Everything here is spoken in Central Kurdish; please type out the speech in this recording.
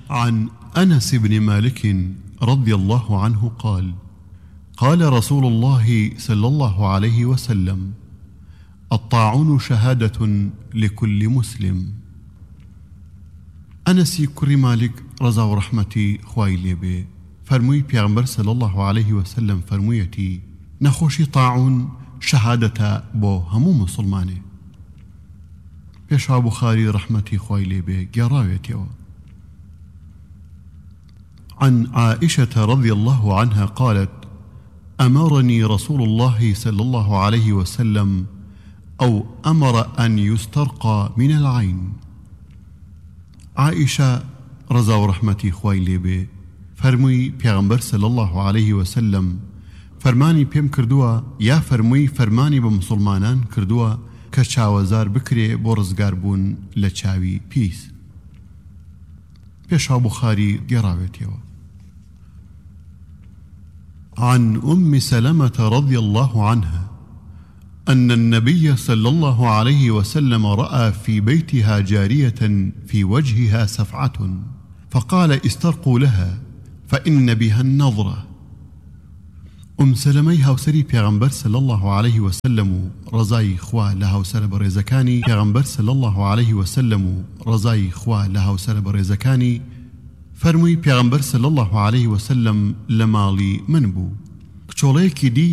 عن أنس بن مالك رضي الله عنه قال: قال رسول الله صلى الله عليه وسلم: الطاعون شهادة لكل مسلم. أنسي كري مالك رضا ورحمتي خواي ليبي فرموي پیغمبر صلى الله عليه وسلم فرمويتي: نخوشي طاعون شهادة بو همو مسلماني. پیشا بخاري رحمتي خواي ليبي قراويتيو. عن عائشة رضي الله عنها قالت: أمرني رسول الله صلى الله عليه وسلم أو أمر أن يسترقى من العين. عائشة رضا ورحمتي خواي ليبي فرموي پیغمبر صلى الله عليه وسلم فرماني پیم کردووە یا فرمووی فەرمانی بە مسلمانان کردووە کە چاوەزار بکرێ بۆ ڕزگار بوون لە چاوی پیس. پێشا بوخاری گێڕاوێتەوە. عن أم سلمة رضي الله عنها أن النبي صلى الله عليه وسلم رأى في بيتها جارية في وجهها سفعة فقال: استرقوا لها فإن بها النظرة. سلمەی هاوسەری پێغەمبەر صلى الله عليه وسلم رضای خوا لە هاوسەرە بەڕێزەکانی پێغەمبەر صلى الله عليه وسلم رضای خوا لە هاوسەرە بەڕێزەکانی فەرمووی پێغەمبەر صلى الله عليه وسلم لە ماڵی من بوو. کچۆڵەیەکی دی